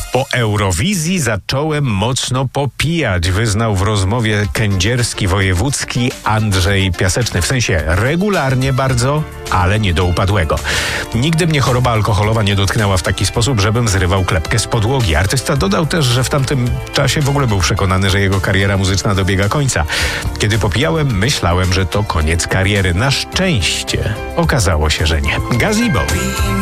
Po Eurowizji zacząłem mocno popijać, wyznał w rozmowie kędzierski wojewódzki Andrzej Piaseczny. W sensie regularnie bardzo, ale nie do upadłego. Nigdy mnie choroba alkoholowa nie dotknęła w taki sposób, żebym zrywał klepkę z podłogi. Artysta dodał też, że w tamtym czasie w ogóle był przekonany, że jego kariera muzyczna dobiega końca. Kiedy popijałem, myślałem, że to koniec kariery. Na szczęście okazało się, że nie. Gazebo.